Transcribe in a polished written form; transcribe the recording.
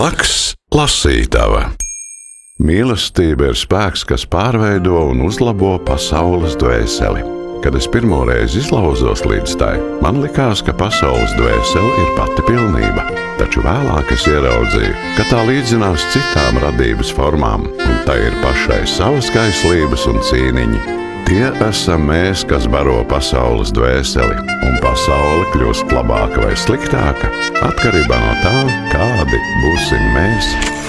Blakus lasītava. Mīlestība ir spēks, kas pārveido un uzlabo pasaules dvēseli. Kad es pirmo reizi izlauzos līdz tai, man likās, ka pasaules dvēsele ir pati pilnība. Taču vēlāk es ieraudzīju, ka tā līdzinās citām radības formām, un tai ir pašai savas kaislības un cīniņi. Tie esam mēs, kas baro pasaules dvēseli, un pasaule kļūst labāka vai sliktāka atkarībā no tā, kādi būsim mēs.